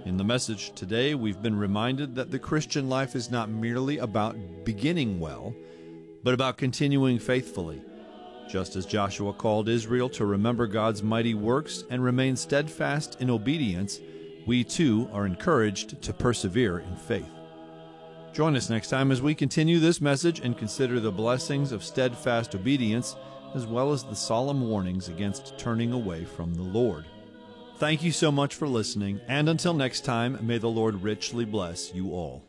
In the message today, we've been reminded that the Christian life is not merely about beginning well, but about continuing faithfully. Just as Joshua called Israel to remember God's mighty works and remain steadfast in obedience, we too are encouraged to persevere in faith. Join us next time as we continue this message and consider the blessings of steadfast obedience, as well as the solemn warnings against turning away from the Lord. Thank you so much for listening, and until next time, may the Lord richly bless you all.